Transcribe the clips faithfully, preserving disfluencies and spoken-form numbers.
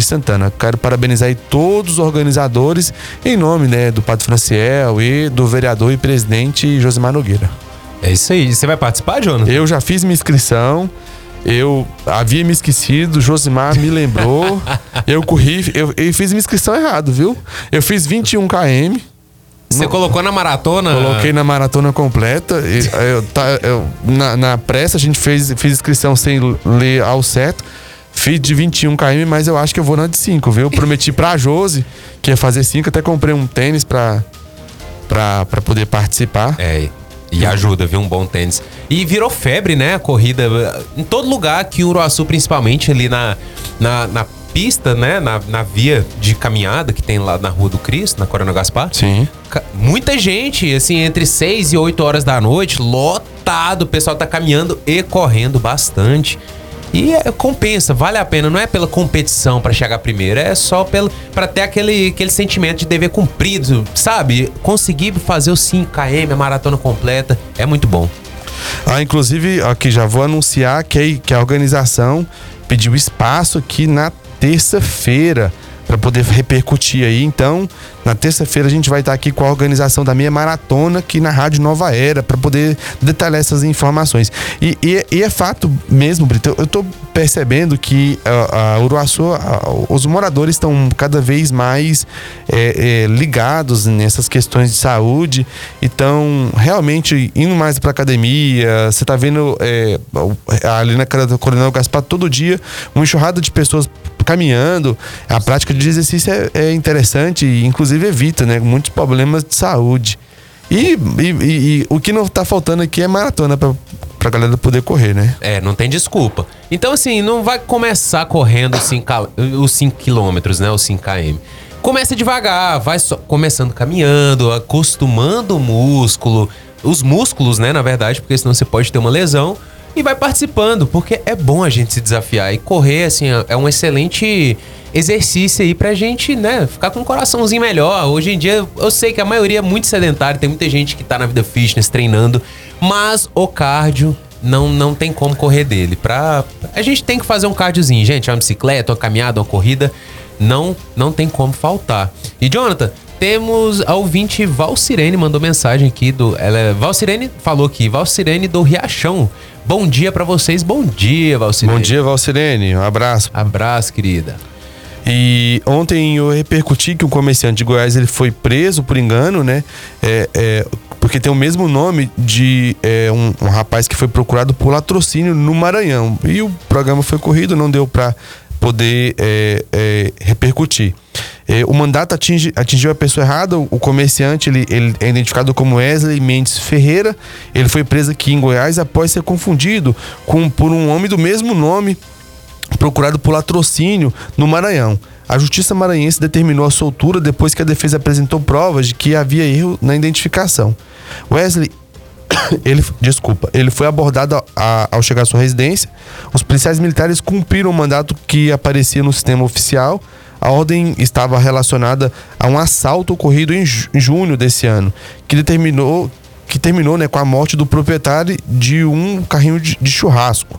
de Santana. Quero parabenizar aí todos os organizadores em nome, né, do Padre Franciel e do vereador e presidente Josimar Nogueira. É isso aí. Você vai participar, Jonathan? Eu já fiz minha inscrição. Eu havia me esquecido, Josimar me lembrou. eu corri, eu, eu fiz minha inscrição errado, viu? Eu fiz vinte e um quilômetros. Você Não, colocou na maratona? Coloquei na maratona completa. Eu, eu, tá, eu, na, na pressa, a gente fez, fez inscrição sem ler ao certo. Fiz de vinte e um quilômetros, mas eu acho que eu vou na de cinco, viu? Prometi pra Josi que ia fazer cinco. Até comprei um tênis pra, pra, pra poder participar. É. E ajuda, viu? Um bom tênis. E virou febre, né? A corrida. Em todo lugar, aqui em Uruaçu, principalmente ali na, na, na pista, né? Na, na via de caminhada que tem lá na Rua do Cristo, na Coronel Gaspar. Sim. Muita gente, assim, entre seis e oito horas da noite, lotado. O pessoal tá caminhando e correndo bastante. E é, compensa, vale a pena. Não é pela competição pra chegar primeiro, é só pelo, pra ter aquele, aquele sentimento de dever cumprido, sabe? Conseguir fazer os cinco quilômetros, a maratona completa, é muito bom. Ah, inclusive, aqui já vou anunciar que a, que a organização pediu espaço aqui na terça-feira para poder repercutir aí. Então, na terça-feira a gente vai estar aqui com a organização da minha maratona aqui na Rádio Nova Era para poder detalhar essas informações. E, e, e é fato mesmo, Brito, eu tô percebendo que a, a Uruaçu, a, os moradores estão cada vez mais é, é, ligados nessas questões de saúde e estão realmente indo mais para academia. Você tá vendo é, ali na Coronel Gaspar todo dia uma enxurrada de pessoas caminhando. A prática de exercício é, é interessante e inclusive evita, né, muitos problemas de saúde. E, e, e, e o que não tá faltando aqui é maratona pra, pra galera poder correr, né? É, não tem desculpa. Então, assim, não vai começar correndo os cinco quilômetros, né, os cinco quilômetros. Começa devagar, vai só, começando caminhando, acostumando o músculo, os músculos, né, na verdade, porque senão você pode ter uma lesão. E vai participando, porque é bom a gente se desafiar. E correr, assim, é um excelente exercício aí pra gente, né, ficar com um coraçãozinho melhor. Hoje em dia, eu sei que a maioria é muito sedentária, tem muita gente que tá na vida fitness, treinando, mas o cardio não, não tem como correr dele. Pra... A gente tem que fazer um cardiozinho, gente, uma bicicleta, uma caminhada, uma corrida, não, não tem como faltar. E, Jonathan, temos a ouvinte Valcirene, mandou mensagem aqui do... Ela, Valcirene falou aqui, Valcirene do Riachão. Bom dia pra vocês, bom dia, Valcirene. Bom dia, Valcirene, um abraço. Abraço, querida. E ontem eu repercuti que um comerciante de Goiás ele foi preso por engano, né? É, é, porque tem o mesmo nome de é, um, um rapaz que foi procurado por latrocínio no Maranhão. E o programa foi corrido, não deu pra poder é, é, repercutir. É, o mandato atinge, atingiu a pessoa errada. O comerciante ele, ele é identificado como Wesley Mendes Ferreira. Ele foi preso aqui em Goiás após ser confundido com, por um homem do mesmo nome procurado por latrocínio no Maranhão. A Justiça Maranhense determinou a soltura depois que a defesa apresentou provas de que havia erro na identificação. Wesley Ele, desculpa, ele foi abordado a, a, ao chegar à sua residência. Os policiais militares cumpriram o mandato que aparecia no sistema oficial. A ordem estava relacionada a um assalto ocorrido em, ju, em junho desse ano, que determinou, que terminou, né, com a morte do proprietário de um carrinho de, de churrasco.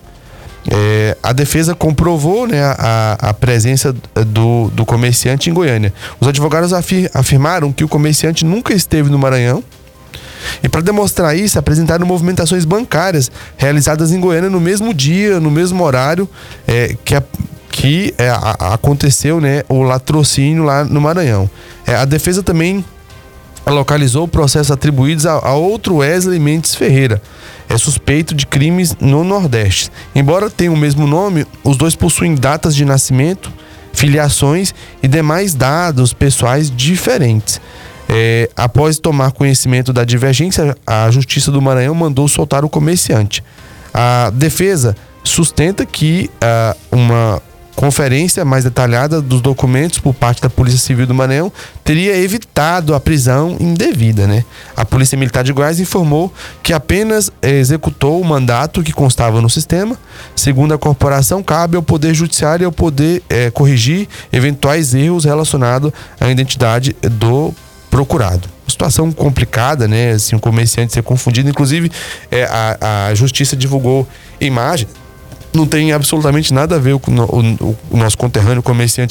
É, a defesa comprovou, né, a, a presença do, do comerciante em Goiânia. Os advogados afir, afirmaram que o comerciante nunca esteve no Maranhão. E para demonstrar isso, apresentaram movimentações bancárias realizadas em Goiânia no mesmo dia, no mesmo horário é, que, a, que é, a, aconteceu, né, o latrocínio lá no Maranhão. É, a defesa também localizou processos atribuídos a, a outro Wesley Mendes Ferreira, é suspeito de crimes no Nordeste. Embora tenham o mesmo nome, os dois possuem datas de nascimento, filiações e demais dados pessoais diferentes. É, após tomar conhecimento da divergência, a Justiça do Maranhão mandou soltar o comerciante. A defesa sustenta que uh, uma conferência mais detalhada dos documentos por parte da Polícia Civil do Maranhão teria evitado a prisão indevida, né? A Polícia Militar de Goiás informou que apenas executou o mandato que constava no sistema. Segundo a corporação, cabe ao Poder Judiciário ao poder eh, corrigir eventuais erros relacionados à identidade do procurado. Situação complicada, né? Assim, o comerciante ser confundido. Inclusive, é, a, a Justiça divulgou imagem. Não tem absolutamente nada a ver com o, o, o nosso conterrâneo comerciante